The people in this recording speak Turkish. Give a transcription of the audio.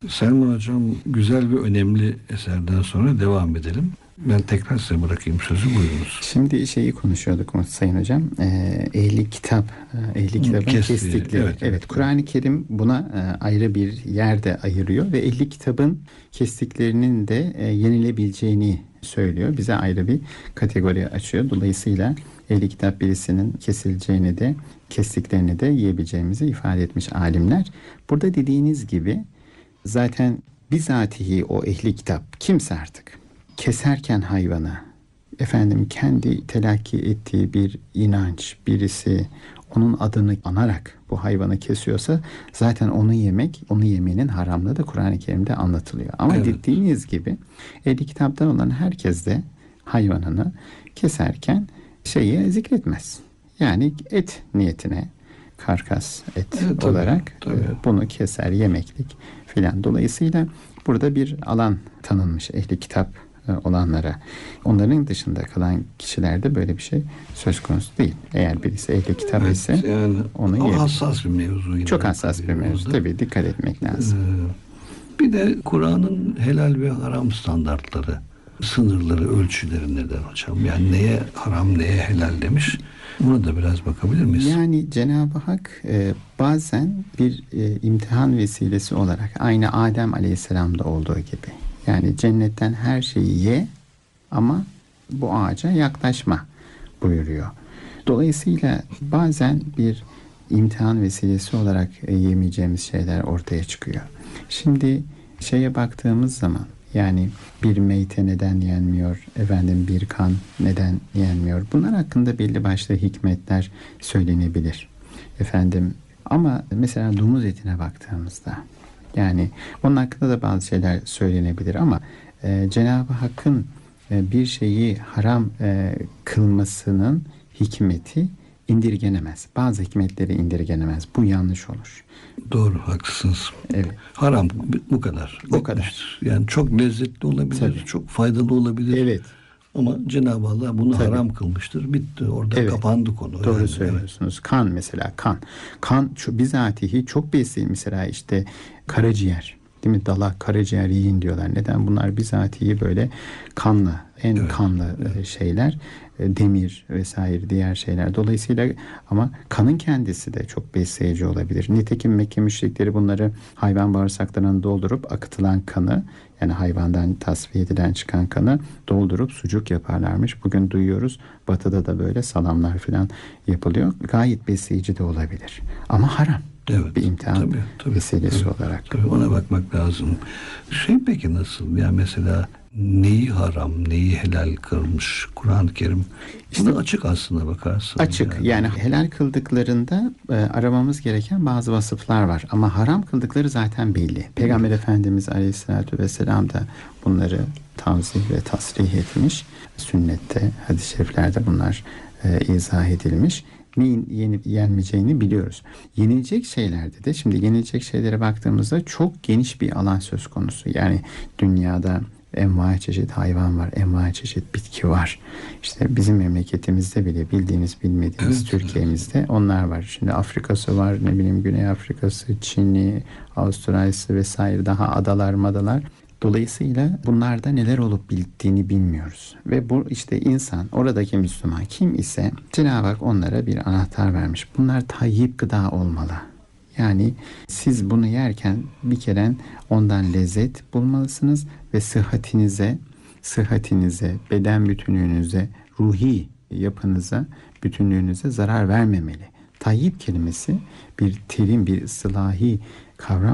Selman Hocam, güzel ve önemli eserden sonra devam edelim. Ben tekrar size bırakayım sözü, buyurunuz. Şimdi şeyi konuşuyorduk Sayın Hocam. Ehli kitap, ehli kitabın kestikleri. Evet. Kur'an-ı Kerim buna ayrı bir yerde ayırıyor ve ehli kitabın kestiklerinin de yenilebileceğini söylüyor. Bize ayrı bir kategori açıyor. Dolayısıyla ehli kitap birisinin kesileceğini de, kestiklerini de yiyebileceğimizi ifade etmiş alimler. Burada dediğiniz gibi zaten bizatihi o ehli kitap kimse artık keserken hayvanı, kendi telakki ettiği bir inanç, birisi onun adını anarak bu hayvanı kesiyorsa zaten onu yemenin haramlığı da Kur'an-ı Kerim'de anlatılıyor. Ama dediğiniz gibi ehli kitaptan olan herkes de hayvanını keserken zikretmez. Yani et niyetine, karkas et olarak bunu keser, yemeklik filan. Dolayısıyla burada bir alan tanınmış ehli kitap olanlara. Onların dışında kalan kişilerde böyle bir şey söz konusu değil. Eğer birisi ehli kitap ise onu yiyebilir. Hassas bir mevzu. Çok hassas bir mevzu. Tabii dikkat etmek lazım. Bir de Kur'an'ın helal ve haram standartları, sınırları, ölçüleri neler hocam? Yani neye haram, neye helal demiş? Buna da biraz bakabilir miyiz? Yani Cenab-ı Hak bazen bir imtihan vesilesi olarak aynı Adem Aleyhisselam'da olduğu gibi, yani cennetten her şeyi ye ama bu ağaca yaklaşma buyuruyor. Dolayısıyla bazen bir imtihan vesilesi olarak yemeyeceğimiz şeyler ortaya çıkıyor. Şimdi baktığımız zaman, yani bir meyte neden yenmiyor, bir kan neden yenmiyor? Bunlar hakkında belli başlı hikmetler söylenebilir. Ama mesela domuz etine baktığımızda, yani onun hakkında da bazı şeyler söylenebilir ama Cenab-ı Hakk'ın bir şeyi haram kılmasının hikmeti indirgenemez. Bazı hikmetleri indirgenemez. Bu yanlış olur. Doğru, haklısınız. Evet. Haram bu kadar. O kadar. Yani çok lezzetli olabilir, tabii, çok faydalı olabilir. Evet. Ama Cenab-ı Allah bunu haram kılmıştır. Bitti. Orada kapandı konu. Doğru söylüyorsunuz. Kan mesela, kan bizatihi çok besin. Mesela karaciğer, değil mi? Dalak, karaciğer yiyin diyorlar. Neden? Bunlar bizatihi böyle kanlı, kanlı şeyler. Demir vesaire diğer şeyler. Dolayısıyla ama kanın kendisi de çok besleyici olabilir. Nitekim Mekke müşrikleri bunları hayvan bağırsaklarına doldurup akıtılan kanı, yani hayvandan tasfiye edilen çıkan kanı doldurup sucuk yaparlarmış. Bugün duyuyoruz, Batı'da da böyle salamlar falan yapılıyor. Gayet besleyici de olabilir. Ama haram. Evet, bir imtihan vesilesi olarak. Tabii, ona bakmak lazım. Peki nasıl? Yani mesela neyi haram, neyi helal kılmış Kur'an-ı Kerim? Buna açık aslında bakarsın. Açık. Yani helal kıldıklarında aramamız gereken bazı vasıflar var. Ama haram kıldıkları zaten belli. Peygamber Efendimiz Aleyhisselatü Vesselam da bunları tavzih ve tasrih etmiş. Sünnette, hadis-i şeriflerde bunlar izah edilmiş. Neyin yenip yenmeyeceğini biliyoruz. Yenilecek şeylerde de, şimdi yenilecek şeylere baktığımızda çok geniş bir alan söz konusu. Yani dünyada envai çeşit hayvan var, envai çeşit bitki var. Bizim memleketimizde bile bildiğimiz bilmediğimiz Türkiye'mizde onlar var. Şimdi Afrika'sı var, Güney Afrika'sı, Çin'i, Avustralya'sı vesaire, daha adalar madalar. Dolayısıyla bunlarda neler olup bittiğini bilmiyoruz. Ve bu insan, oradaki Müslüman kim ise Cenab-ı Hak onlara bir anahtar vermiş. Bunlar tayyip gıda olmalı. Yani siz bunu yerken bir kere ondan lezzet bulmalısınız ve sıhhatinize, beden bütünlüğünüze, ruhi yapınıza, bütünlüğünüze zarar vermemeli. Tayyip kelimesi bir terim, bir ıslahi kavram